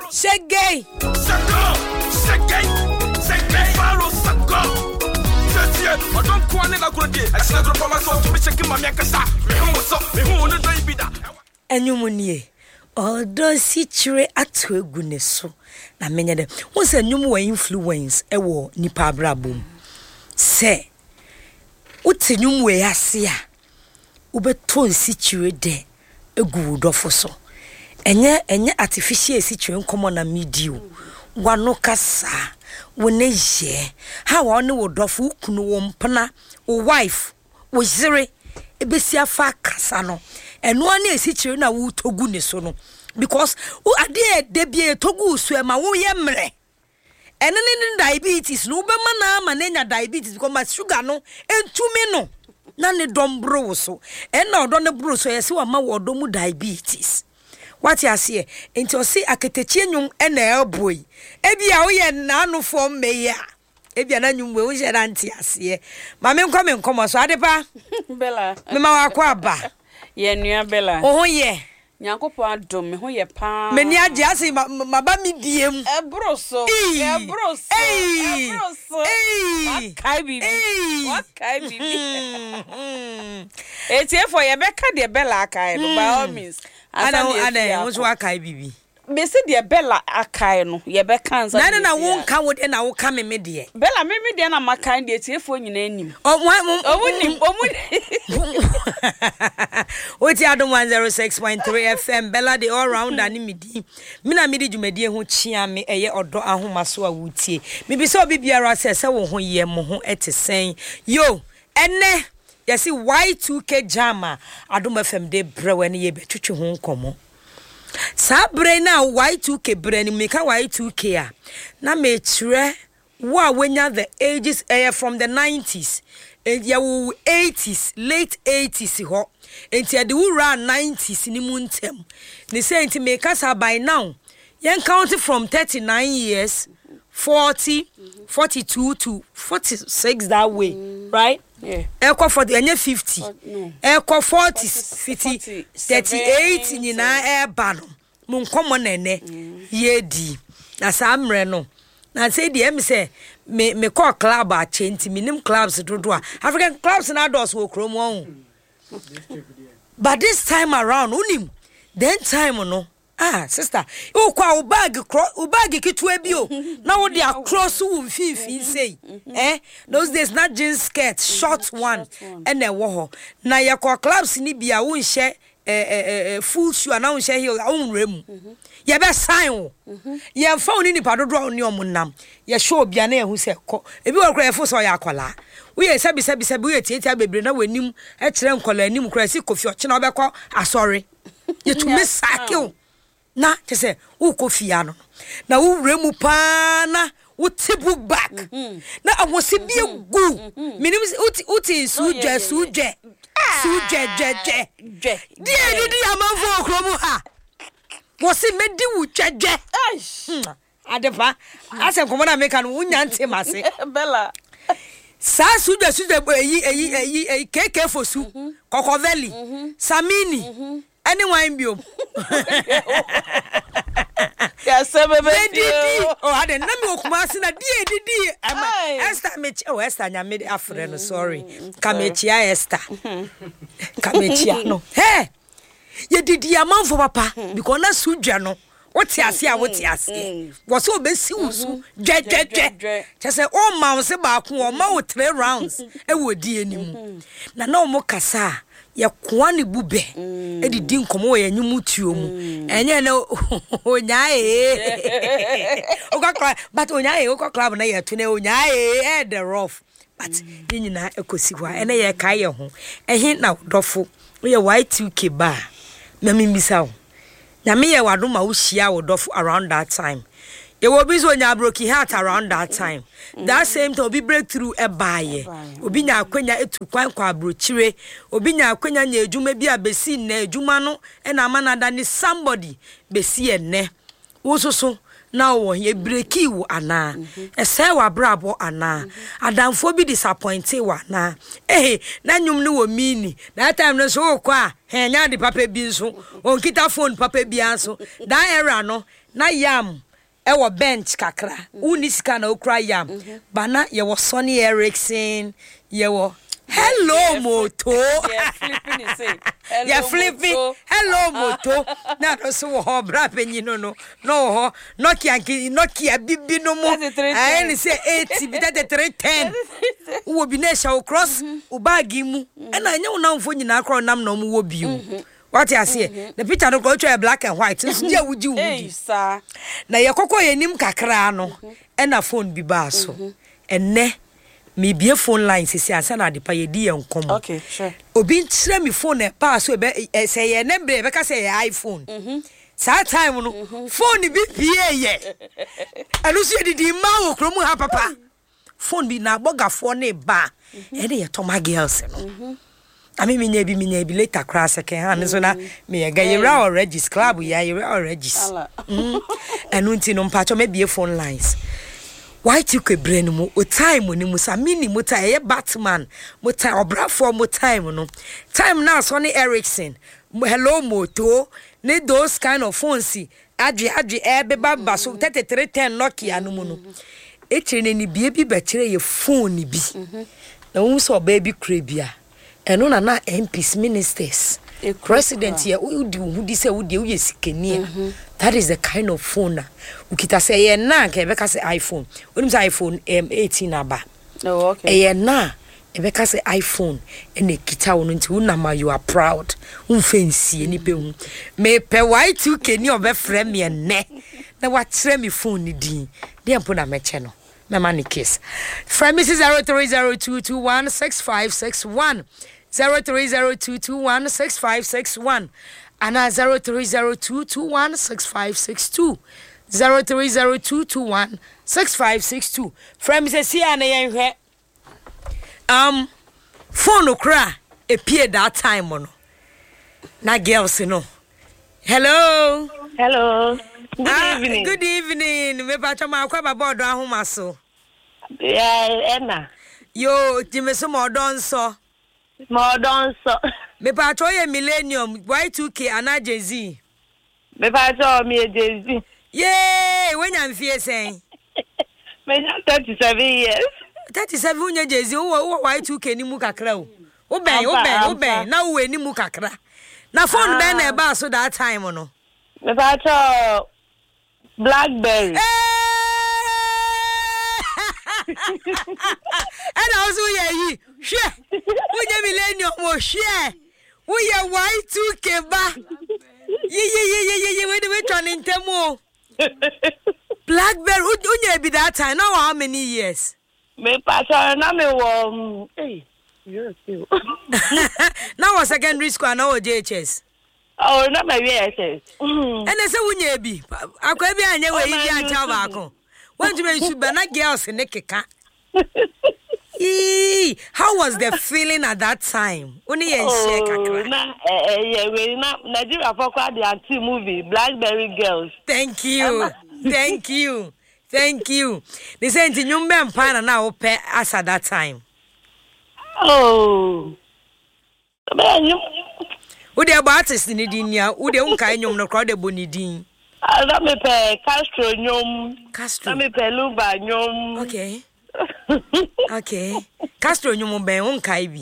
Shegay. Follow Sako. I don't want to go there. I said, "Drop my soul to be checking my yakasa." Me who no do be that. Enyumunie. Odo si chire ato egu ne so. Na menye dem. Won se nyum wa influence ewo nipa abrabom. Se uti nyum we ase a ubeto nsi chire de egu dofo so. Enye artificial si chire nkomo na media. Wano kasa wone ye ha wa ne wodofo kunu wo mpana wo wife wo zire ebesia fa kasa no eno ani esi chire na wo togu ne so no because ade de bia togu so e ma wo ye mre ene ne diabetes no be ma na nya diabetes because ma sugar no entumi no na ne dombro wo so ena odo ne bro so ye se wa ma wo odo mu diabetes. What you see? Into see aketechi nyum ena elboy. Ebia wo ye nanu form me ya. Ebia na nyum we wo je ranti ase. Ma me nkom so adepa. Bella. Me ma wa kwa ba. Ye nua Bella. Oh ye. Nyankopon adom me ho ye pa. Me ni age ase ma ba mi diem. Ebroso. Kai bibi. What kai bibi? Etie for ye beka de Bella akai no by all means. Ada wo so akai bibi. Me se de Bella akai no ye beka nsa. Na wo nka wo de na wo ka me de. Bella me de na makai de etie for nyina anim. Omunim. Oti adom 106.3 FM Bella the all round ani midi. Mina midi dwumadi ho chia me eye odo ahoma so a wutie. Me bi so bibiara se wo ho ye mo ho etesen. Yo, ene yesi Y2K jama adom FM de brewe ne ye betwetwe ho nkomo. Sa bre na Y2K bre ni me ka Y2K a na me kire wo a wenya the ages from the 90s. Ya wo 80s late 80s ho enti ade wo ra 90s ni mu ntem ni say enti make us by now yen count from 39 years 40 42 to 46 that way right yeah eko 40 enye 50 eko 40 50 38 nyina e ba no mu nkomo nene ye di na sa amre no na say di em say me call club a chenti minim clubs dodo a African clubs na doors wo krom won but this time around unim then time no sister you kwa bag kitua bi o na wo dia cross wo mfifi say those days not jeans skirt short one and e wo ho na ye call clubs ni bia wo nhye full shoe na wo nhye heel wo rem ye be sign wo ye fa oni nipa dodo oni omunam ye show bia na ehu se ko ebi wo kra efo so ya akola wo ye sabi wo ye tietia bebre na wanim e kire nkola anim kra si kofi oche na obekọ asori ye to me sakio na te se wo kofi ano na wo remu pa na wo tibu back na awosi bi egu minim uti suje di amanfo okromu ha wosi medi wu twedwe adepa asem komo na meka no unya ntemase Bella sa suje eyi keke fosu kokoveli samini anyone biom ya sebebe oh ade na me okumasi na di Esther mechi Esther nya me afre no sorry kamechia Esther kamechia no he ye didi amanfo papa because na sudwa no wote ase wo so obesi wusu dwedwedwe chese o ma wo se ba ko o ma wo 3 rounds e wo di enimu na omo kasa ya kwani bube edidi nkomo ya nyumu tuo mu enye na onyae okakra but onyae okakra na ya tune onyae the rough but nyina ekosi hwa ene ye kai ye ho ehin na dofo ye Y2K ba na mimbisa wo na me ye wadoma wo hia wo dofo around that time ye will be so nya broken heart around that time. That same time obi breakthrough e baaye. Obi nya akwanya etu kwan kwa brochire. Obi nya akwanya nya edwuma bi abesi na edwuma no e na manada ni somebody besi enne. Wo so na wo ye breaki wo ana. Ese wa brabo ana. Adamfo bi disappointed wa na. Na nyum ne wo mini. That time no so kwa he nya di papa bi nso. On kita phone papa bi anso. That era no na yam ewo bench kakra uni sika na okra yam bana ye wo Sony Ericsson ye wo hello moto yeah flipping hello moto na so ho bra penyi no ho Nokia bibi no mo I ni say 80 bi that 310 wo bi na sha cross u bag mu e na anya wo na mfo nyina akro nam na mo wo biu what you say the picture no go show black and white so dia wuji wudi na ye kokko ye nim kakra no e na phone bi ba so enne me bie phone line sisi ansa na de pa ye di enkom okay sure obi ntire me phone e pa so be say ye number be ka say ye iPhone sa time no phone bi pie ye anu so ye di ma wo kromu ha papa phone bi na bogafo na ba e de ye toma girls no I mean, me be later crash second hand. So now me ga yera or regis club ya yera or regis. And unti no mpacho me be phone lines. Why you ke brain mu o time ni mu sa mini mu time ye Batman mu time obra for mu time no. Time now Sony Ericsson. Hello moto. Ne those kind of phones adwe be baba so 3310 Nokia no mu no. E chene ni bie bi be kire ye phone ni bi. Na wo so baby crabia. And on na MPs ministers president here who di say who dey sikeni that is the kind of phone ukita say ye na ke be ka say iPhone when say iPhone 18 aba oh okay ye na e be ka say iPhone and ekita won nti unama you are proud unfancy ni pe hu me pe Y2K ni obefre me ne na wa kire me phone ni din dey mpo na me che no me mani kiss from Mrs. 0302216561 0302216561 and 0302216562 0302216562 from Mrs. Siana yenhwe phone okra epie that time no na girls no hello good evening me ba chama akwa babodo ahoma so yeah Emma yo jimeso modonso me pa cho ye millennium Y2K ana Jay-Z me pa cho me Jay-Z yeah when am fie sen me 37 years 37 unya Jay-Z wo Y2K ni mu kakra o ben na wo ni mu kakra na phone ben na ba so that time no me pa cho BlackBerry and also ye share we millennium mo share we Y2K ba ye we turning temo BlackBerry unya be that time now how many years me pacha na me wo now was secondary school now JHS oh na me VHS and say unya bi akwa bi anya we yi ancha ba ko want to be na girls in Nekeka. How was the feeling at that time? Only Nigeria for the anti movie BlackBerry Girls. Thank you. They said you remember now us at that time. Oh. Who the artists in Nidinia? Who the unka nyom no crowd the bonidin? Let me pay Castro nyom. Let me pay Luba nyom. Okay. Castro nyom ben unka ibi.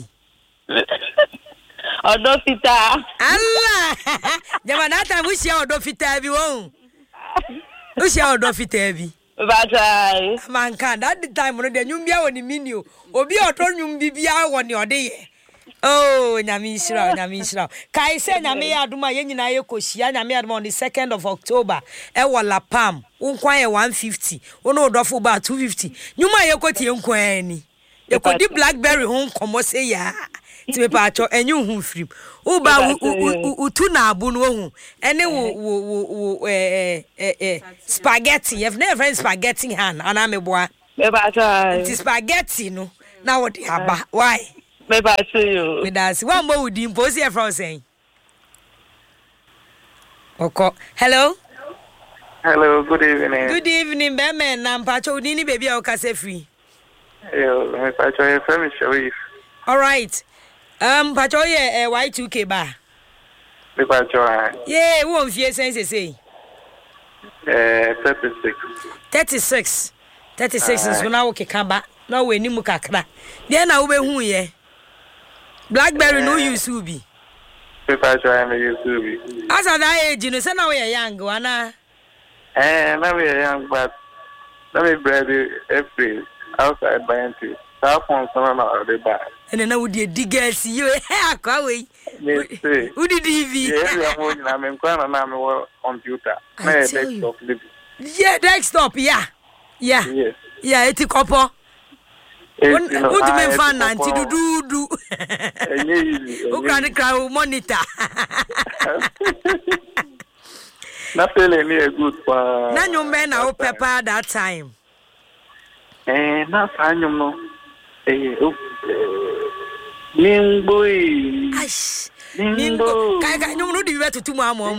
Odofita. Allah. Jama that time we share Odofita bi won. We share Odofita bi. Bye. Man can that the time no the nyum bia woni minio. Obi oto nyum bibia woni ode. Oh, Nyamishra. Kai say Nyame aduma ye nyina ye koshia Nyame aduma on the 2nd of October. E wala pam. Unkwan ye 150. Ono odofo ba 250. Nyuma ye koti unkwan ni. Ye kodi BlackBerry hon komo say ya. Ti me pa cho enyu hu frim. Uba utu na abu no hu. Ene wo spaghetti. You've never friend spaghetti han ana me boa. Me ba cho. Ti spaghetti no. Na what aba. Why? Me ba to you. Me das. One more with him. Pose here from saying. Okay. Hello. Hello. Good evening. Good evening, Bemen. I'm Pacho Dini baby. I'll cast free. Yo, me Pacho. Your family Sharif. All right. Pacho ye Y2K ba. Me Pacho. Yeah, won't fear sense say. 36 so now okay kaba now we ni mu kakra dey na wo be hu ye Blackberry no use ubi Paper try me use ubi asa that age no say na we young wana now we are young but let me bread April outside buying tea that phone someone out the bar and then we dey diggers you akwa we who did DV yeah I'm in corner na me computer na desktop yeah desktop yeah yes eti kopo Won't me fan anti dudu. Who can cry monitor? Not feeling me a good one. None your men are pepper that time. Not fine, you know. Mingboy. Mingbo. I know the way to tomorrow.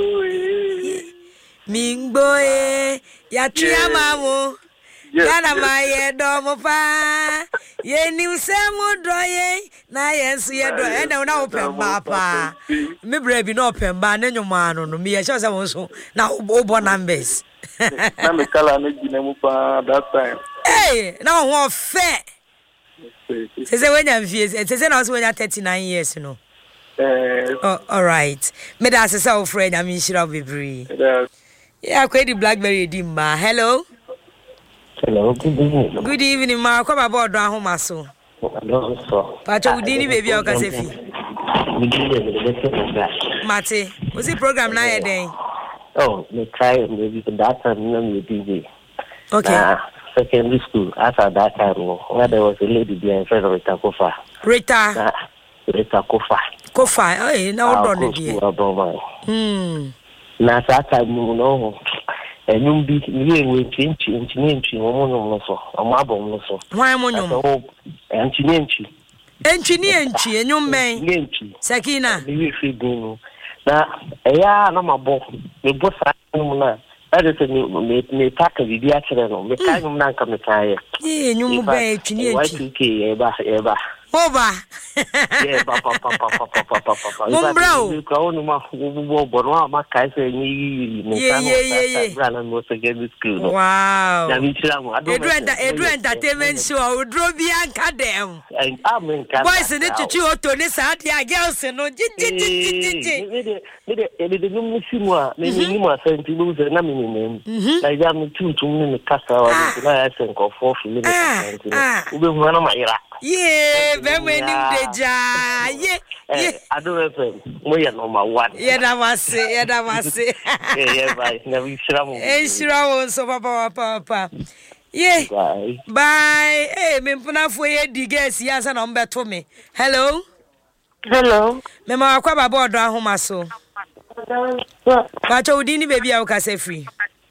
Mingboy. Yachiamamo. Yana my domo pa. Ye new semu droye. Na yes, ye do. And now open mapa. Me brave no open ba. Nenyo mano no. Me sure say so. Now obo numbers. Na me kala me ginemu pa that time. Hey, now one fair. Say when you feel. Say now when you 39 years, you know. Oh, all right. Me da say so friend. I mean, shira bebre. Yeah, quite the Blackberry dimma. Hello. Hello, good evening. Good evening, ma. Come about down home, so. Hello, sir. Pacho, we didn't baby or Casefi. We didn't. Mate, was it program now then? Oh, we try maybe that time we busy. Okay. Secondary school. After that time, where there was a lady there in front of Rita Kofa. Rita Kofa. Kofa. Oh, now done it. Na that time, you know. And you be we change woman so amabom no so why monyo enchi enyu men Sakina we fit do na eya na mabo me bossa no na that is me pack bibi a kire no me kan no na nka me kan ye enyu mu ba enchi enchi eba Oba. Yeah, papa. Mumbrao. Ka onu ma wo bono ma kai se ni brana mo se get school. Wow. Na mi tira mo. Edu entertainment show. Odro bi anka dem. Amen ka. Boys ni chichi oto ni sa dia girls no. Me no simu a me ni mo asenti lu ze na me ni. Na ya mi tuntum ni kasa wa na ya se nko for fili ni asenti. Ube hu na ma ira. Yeah, very deja. Yeah. I don't know. We are number one. Yeah, that was it. Yeah, bye. Never Shira so papa. Yeah. Bye. Hey, me puna for ye diges yes and on to me. Hello. Me ma kwa baba odo ahoma so. Pacho udini baby a ukase free.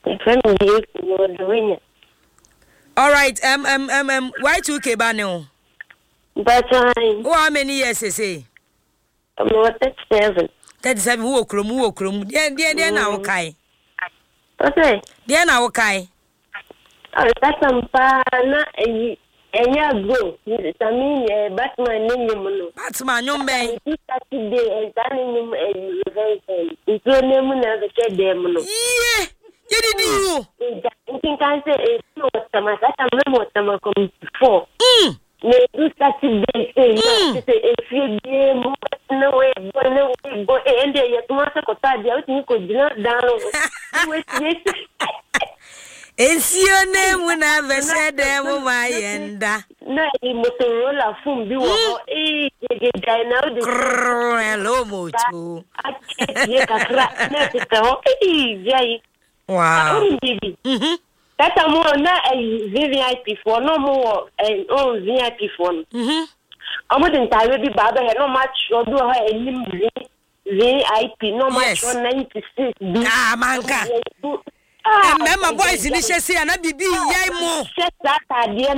All right. Y2K ba ne But how many years say? I'm not 37. 37 who okrom. Dia na okai. Okay. Dia na okai. That's some na enya go. I mean Batman name. Batman nyombe. Saturday and name event. It's your name na the dem no. Yeah. Did you? You can say no tamata tamamo tamakom 4. Me do Saturday say if you game no way go and you must kota dia uti ko dina down wait is your name when I have said them my enda na Motorola phone bi wo now the hello mochu wow That's a more not a VIP for no more and all VIP phone. I wouldn't tell you, Baba, no much or do her a VIP, no much on 96. Manka. Remember, boys, in this and I be more. That idea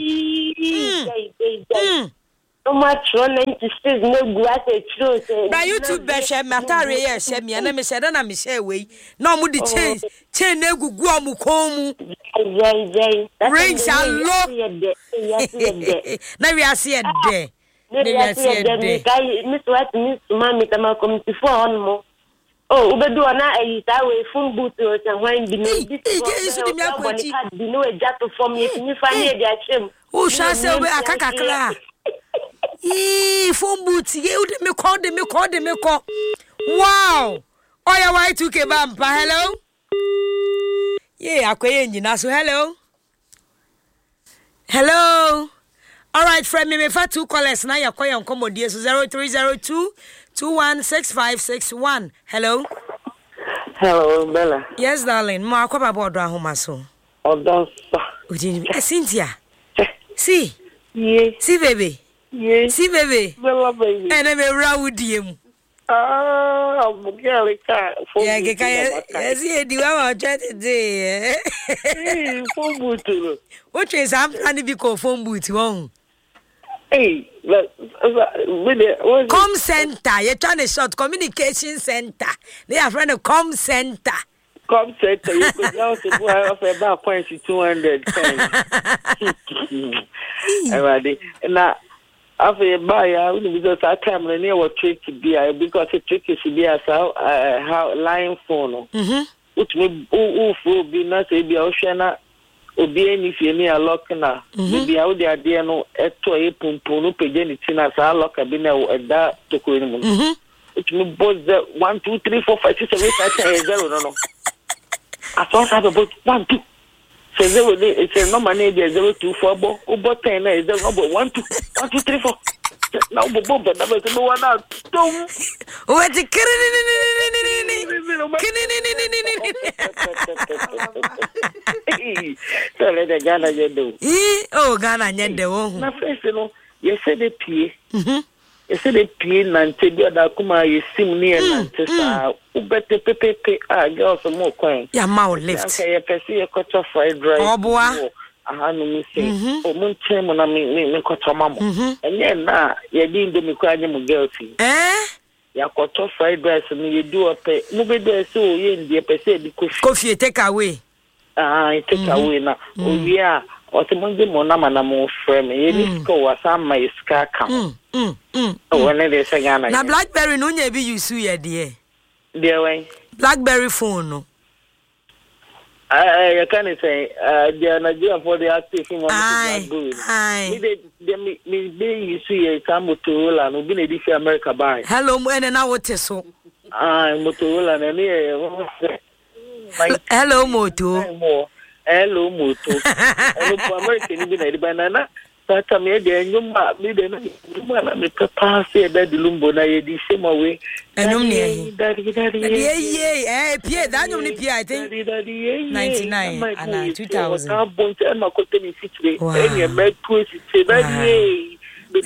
now. No much on 96, no grass, truth. By YouTube, Besha, Matari, yes, me and I said, and I'm say way. No more the change. Chain egu guamu komu. Rings are low. Now we are seeing there. Miss White, Miss Mammy, come to 4 more. Oh, ubedu na ayita we phone booth o se wan bi no this is the me akwachi bi no e jato from me ni fa ne dia chem o sha se obe akakakra phone booth ye u de me call wow oya Y2K bampa hello yeah akoye njina so hello all right friend me fa two callers na yakoye nkomodie so 0302216561 hello Bella. Yes, darling. Ma akwaba bodo ahoma so. Odo so. Ujini Cynthia. See? Yes. See baby. Yes. See baby. Bella baby. And me rawudiem. Mugelika. Yeah, yes, di wa chat dey. Phone booth. What is am plan bi ko phone booth won. Hey, Com center. You trying to short communication center. They are friend of com center. Com center. You could also have about 200 times. Everybody. Now, after buy, I will because I come near what trick to be because the trick is to be as how line phone. Which me who be not a be ocean. Obi eni fie ni lock na bi a wo de ade no eto e pompo no pege ni tina sa lock bi na eda tokoro ni mu it me both 1 2 3 4 5 6 7 8 0 no aso sa be 1 2 so 0 ni it's no man e 0 2 4 bo o bo 10 na 0 no bo 1 2 3 4 na o bo na be no wana tom o eti kiri Tell the Ghana Yedo. Oh, Ghana Yedo. Na first, you said the P. You said the P, Nancy, da Kuma, you seem near Nancy. Ubete Pepe, girls are more coin. Your mouth lift. Okay, I perceive a cut of fried rice. Oh, boy. I had no mistake. Oh, Moon Chairman, I mean, cut a mamma. And then now, you didn't me cry him guilty. Ya cut of fried rice, and you do a pay. Nobody so in the perceive coffee take away. Take away now. Oh, yeah. What among them on Namana more frame? You go was on my scar come. Oh, when it is again. Now, Blackberry no be you sue ya, dear. Dear way. Blackberry phone, no. I can't say, dear Nigeria for the active. Aye. Me you see a Motorola and we've been a different America by. Hello, and now what is so? Motorola and hello, Moto. Hello, Moto. Hello, American banana. But I made a new map. Me papa said that the lumbo na ye the same way. And only daddy, Pierre, that only Pierre, I think 99 and 2000. I'm going to my cotton city. And you make twist, say daddy.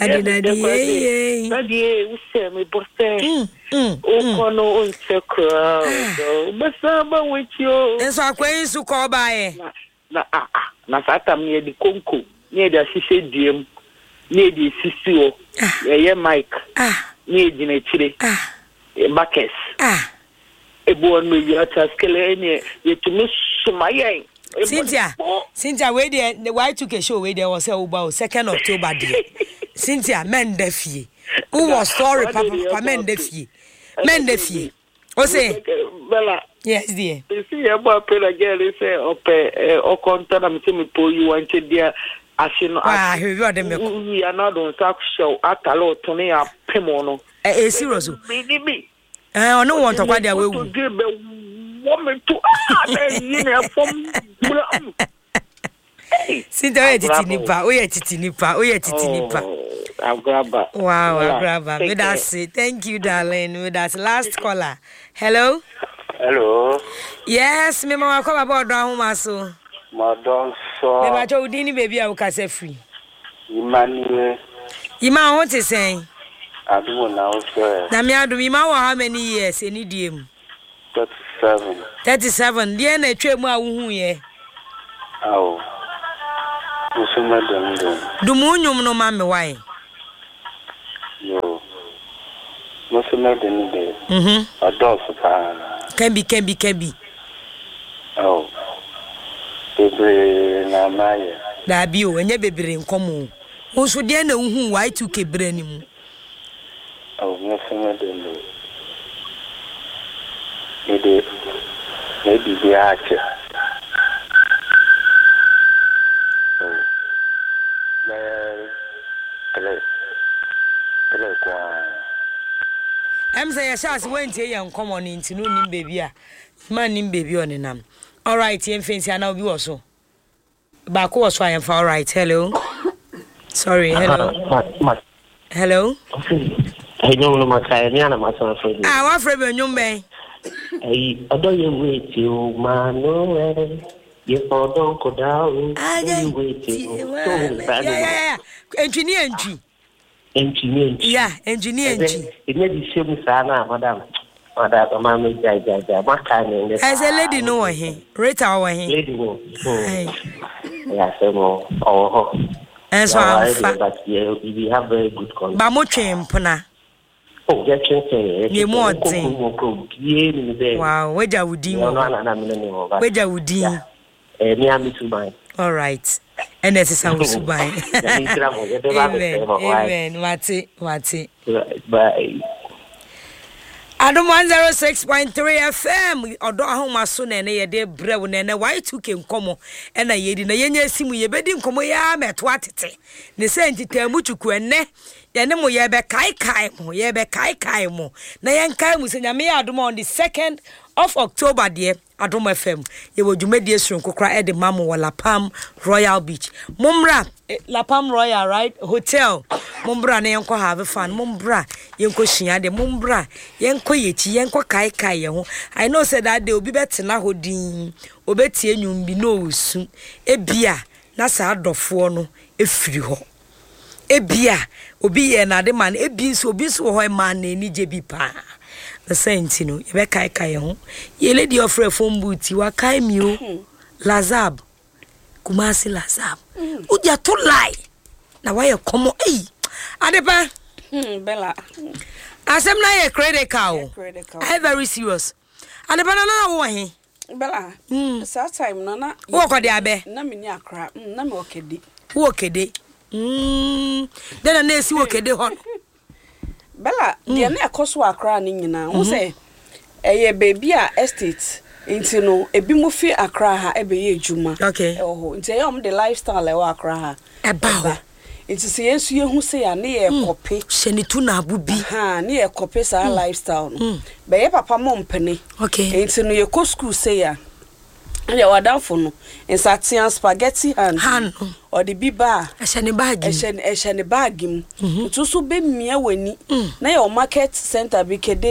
Daddy, we say me boss. Oh, no, on check. But some with you. And so I'm going to call by. Na fata me the konko. Near the Sisi Dim, near the Sisio, Mike, near the Chile, Bacchus, a born with your Tascalania, yet to miss my Cynthia, wait there, the Y2K show where there was about 2nd October day. Cynthia, men defy. Who was sorry, Papa, men defy. Men defy. O say, Bella. Yes, dear. You see, I'm a pen again, they say, or content, I'm saying, pull you wanted there. We are not on talk show at a lot Tony Pemono. A serious. I don't want to find their way. Woman to sit down at Tinipa. We are Tinipa. We are Tinipa. Wow, I'll grab her. With us, thank you, darling. With us, last caller. Hello. Hello. Yes, me mama come about down maso. Madam so. Me ba cho udini baby a ukase free. Imani. Ima what is saying? Adu na so. Na me adu ima wa how many years any diem? 37. 37. Dia na twemu a wo hu ye. Aw. Musuma dem. Dumunyum no ma me why? Yo. Musuma dem. Adolfo pa. Can be. Oh. Bebe na maye. Da bi o enye bebere nkomo. Wo so de na hu Y2K brani mu. Oh, musuma dem. maybe the archer. I'm saying, yes, went here and come on into no baby. Man in baby on him. All right, and fancy, I know you also. Back was why I'm all right. Hello. Sorry, hello. Hello. I don't know my kind of my son. I want for you, man. I don't you wait you, man. You don't go down. I wait you. Yeah. Engineer. Yeah, engineer. It may be shame, Sana, madam. Madam, mammy, my kind. As a lady, no, he. Rate our lady. Yes, oh. As well, but we have very good contact. Bamuchim, Puna. Oh, get you more thing. Wow, where would you? Where would you? Miami to buy. All right. And this is how we buy. Amen. Wati. Bye. Adam 106.3 FM. Odo ahoma so na ye de brew na na Y2K nkomo e na ye di na yenya simu ye bedi nkomo ya meto atete. Ne se ntitamu chuku ene ye ne mo ye be kai mo na ye nkai mu se nyame ya Adam on the 2nd of October there Adam FM. Ye wo dwumadi esun kokra e de mamu wo La Palm Royal Beach. Mumra La Palm Royal right hotel. Mumbra na yenko have fun. Mumbra yenko hia de mumbra yenko yechi yenko kai ye ho. I know said that they obi betena hodin obetie nwum bi no osu ebia na sa adofo no efiri ho. Ebia obi ye na de man ebi so ho man na ni je bi pa. The saints no ye be kai ho. Ye lady of phone booty wa kai mi o. Lazab Kumasi Lazab. Uja to lie. Na why you come eh Adepa Bella asem na ye credit card I very serious Adepa na wo he Bella that time na wo ko de abe na me ni akra na me okede then na esi okede ho Bella de na ekoso akra ni nyina wo say eye baby a estate inti no ebi mu fi akra ha ebe ye ejuma okay inti ye om the lifestyle e wa akra ha eba It's a yes, you who say a near copy. Senituna bubi. Ha, near copy sa lifestyle. By papa mom penny. Okay. It's in your co school say and you are down for no. And Satian spaghetti and or the biba. A shani bag. A shani bag him. It's also be me when ni. Na your market center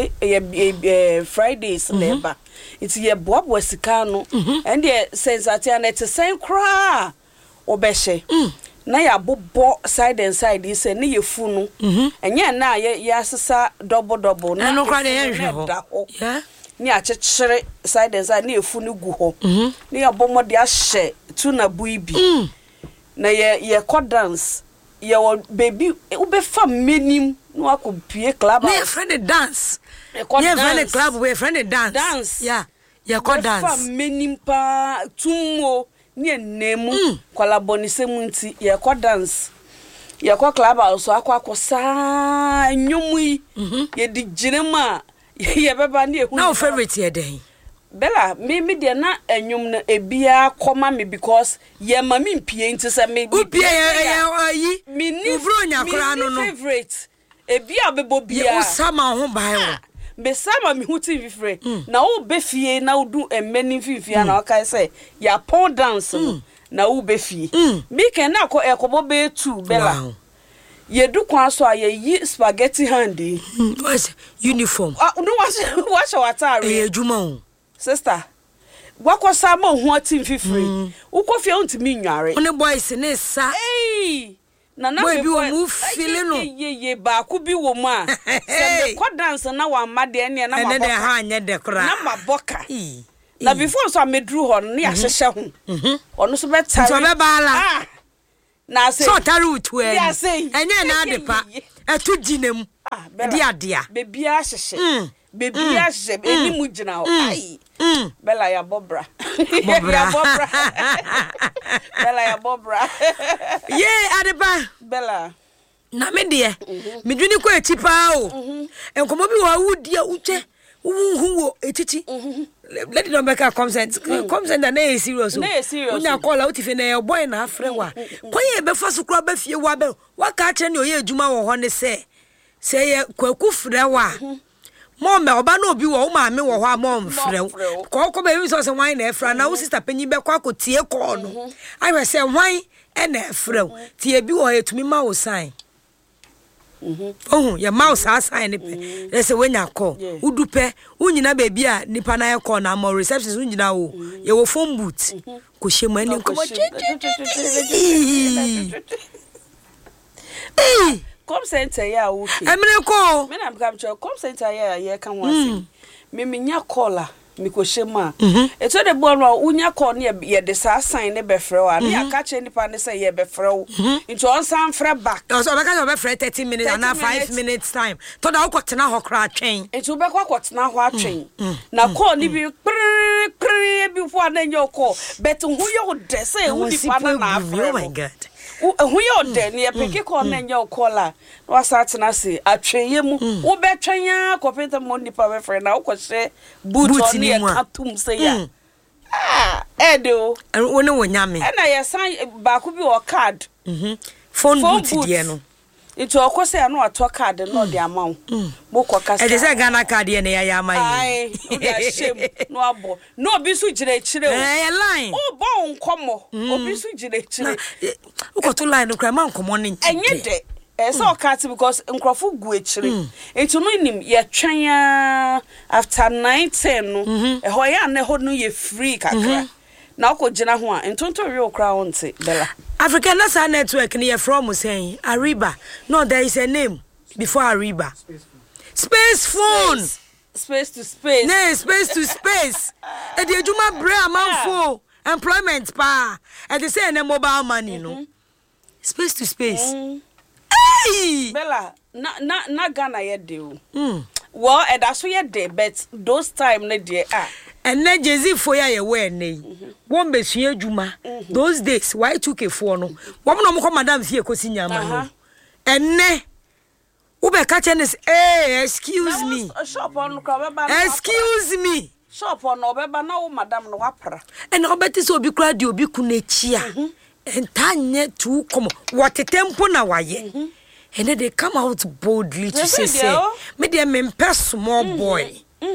bikede Fridays labor. It's your Bob Wesicano. And the Satian it's a same cry. Obeshe. Na ya bobo side and side is a near funu. And ya na ya sisa double. Na no kwa de ho. Yeah. Ni a chechere side and side near funu gu ho. Ni ya bomo de ashe tuna buibi. Na ye ko dance. Ye baby ube fa menim no akopie club. Na friend dance. Ye friend club we friend dance. Dance. Yeah. Ye ko dance. Fa menim pa tumo. Ni nemu kwala bonise munti ye ko dance ye ko club also akwa sa nwumui ye di jinema ye beba na ehu na favorite ye den Bella me de na enwum na ebia koma me because ye ma me mpie nti se me upie ye me ni ubro nya kra no no favorite ebia bebo bia ye usama ho bai wo be sama mi huti vifre na wo be fie na wo du emeni fifia na okai say ya pole dance na wo be fie mi ken na ko ekobo be 2 Bella ye du kwa so aye yi spaghetti handy what's uniform no wash water e ejuma o sister wako sama ho atim fifre wo ko fie ontimi nware one boys ne sa na boy bi wo mu feel no ye ba ku bi wo mu a se ko dance na wa made ne na ma boka ha anya de kra na ma boka na before so amedru ho no ya hyehye ho ono so betare so be bala na say so tare utu enye na adepa etu ginam di adea bebi a hyehye bebi a hyehye eni mu gina ho ai Bella ya bobra Bella ya bobra ye adeba Bella na me de me dwuni ko eti pa o enkomo bi wa wudi a uche wu wo etiti let it not make a consent and na serious unya call out if na boy na afre wa kwaye be fa so kura ba fie wa be wa ka kire ne oye adwuma wo ho ne say ye kwaku frɛ wa mom me oba na obi wo ma me wo ho a mom frɛ ko be so say wan na efra na wo sister panyi be kwa ko tie call no I will say wan e na efra tie bi wo etumi ma wo sign oh ya mouse assign ne let's say when you call udupe unyina baby a nipa na call na more receptions unyina wo ye wo phone booth ko shemu ani ko come center ya okay emre ko me na become come center ya kan wase me nya caller mi ko shema eto de bo no unya call ne ye de sa sign ne be frɛ wa ne aka che nipa ne say ye be frɛ wo into on san frɛ back so be ka be frɛ 30 minutes and 5 minutes time to da wo tena ho kra atwen into be kwa tena ho atwen na call ni bi bi fo na nya call but hu yo de say hu nipa na afrɛ oh my god hu yo de ne peke call na nya call la wa sa tena se atwen mu wo be twen ya kopeta mo nipa be frɛ na wo ko hye boot on ne katum say ya edo wo ne wo nyame na ye san ba ku bi o card phone boot die no itu okose anu ato card no de amaw mo ko kasa e de say Ghana card ye ne ya amayi ai o ga shem no abo no obi su gire chire o line o bo nkomo obi su gire chire o ko to line no kra ma nkomo ne enye de so cat because nkrofo gu echire etu no nim ye twan after 9:10 no ho ya na ho no ye free kakra na ko gina ho a entonto wi okra wonte bella African Nasa network near from saying Ariba. No, there is a name before Ariba. Space phone. Space to space. No, space to space. And the Juma Brea Manfo employment pa. And they say a mobile money, no. Space to space. Hey! Bella, na Ghana yet do. Well, and that's what you did, but those time na dear and then Jay-Z for ya wear nay. One be sue Juma. Those days, why took a phone? Woman no madam here cosinya. And ne Ube catching is excuse me. Shop on excuse me. Shop on Obeba no madam no wapra. And Obeti so be crowd you be kunechia. And tanya to come what a tempo na waye. And then they come out boldly to say, me dear men small boy.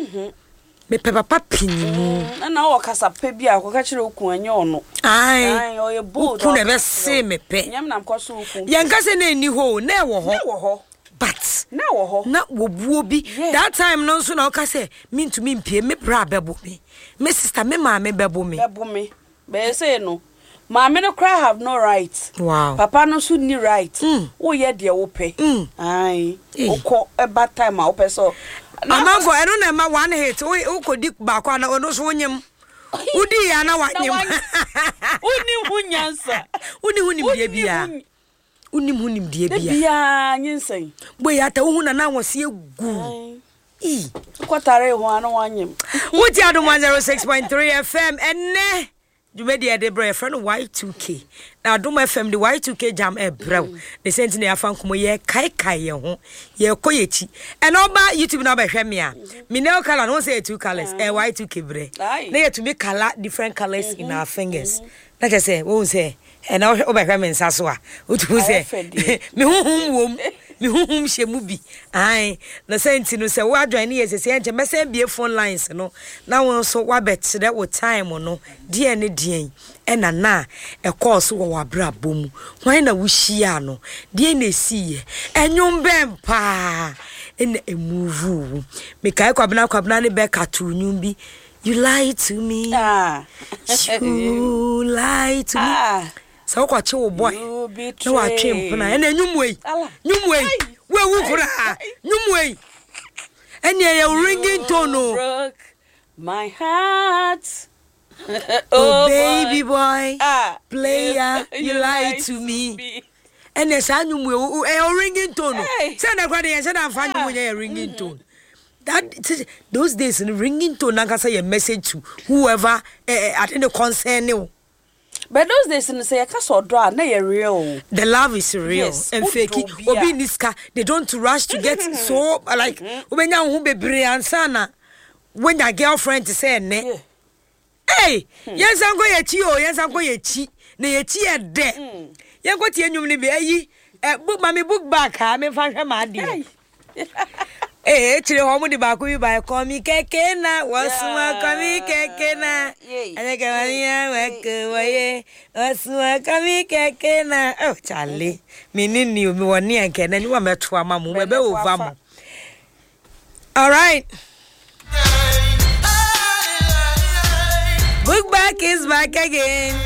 Me papa pin na o kasa pe bia ko ka kire oku anya ono ai o ye bold ku na be se me pe nyam na mkoso oku yan kase na ni ho na wo ho but na wo ho na wo buo bi that time no so na o kase me ntumi mpie me bra bebo me sister me ma me bebo me be say no Mama no cry have no right. Wow. Papa no should need right. Oh yeah, dear ope. Aye. Oko a bad time I ope so. Amango, I don't know my one hit. Oh, could dick back on no swim. Udi ana wa nyem. Uni hunyansa. Uni hunim bia. Unim hunim die bia. Bia nyensen. Boy ata hu na na wose egu. Kwatare ho ana wanyem. Wuti adom 106.3 FM enne. You made the Debra friend Y2K. Now do my FM the Y2K jam e brew. The sentinel afan komo ye kai ye ho. Ye koyechi. And oba YouTube na be hwe me a. Me nail color no say two colors. Y2K bre. Na ye to make color different colors in our fingers. Like I say, won say. And now oba hwe me nsa so a. Utu say. Me honhom wom. Me honhom hyemu bi. Ai. Na sentinel say wa join ye say enche me say be phone lines no. Na won so wa bet that with time no. Die ne die. Ena na e course wo wabra bom. Hwan na wo hia no. Die na siye. Enwom bem pa. Ena emuvu. Me kai kwabna ne be katunwum bi. You lie to me. You lie to me. So kwa che wo boy. No wa twem na ena nwumwei. Nwumwei. We wu kura. Nwumwei. Enya ye ringing tone. My heart. Oh baby boy, player, you lie to me. And the sound you ringing tone. Send a credit and said I'm finding a ringing tone. That those days in ringing tone, I can say a message to whoever attend the concern. But those days in say I can't so draw, nay real. The love is real and fake. Obi niska, they don't rush to get so like when you be brilliant sana. when your girlfriend say ne. Hey, yes I'm go ye chi o, yes I'm go ye chi. Na ye chi e de. Ye go tie nwum ni be ayi book mami book back ha me fa hwe ma de. Chile homo di ba ku bi ba ko mi keke na wasuma ko mi keke na. Ane ke mania weke waye wasuma ko mi keke na. Oh Charlie, mi ni mi woni anke na ni wa meto ama mu be over mo. All right. Book back is back again.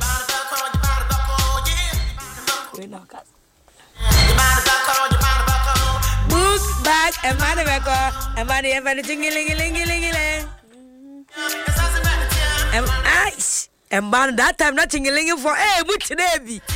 Book back and money and jingling. And ice and man that time not jingling for but today.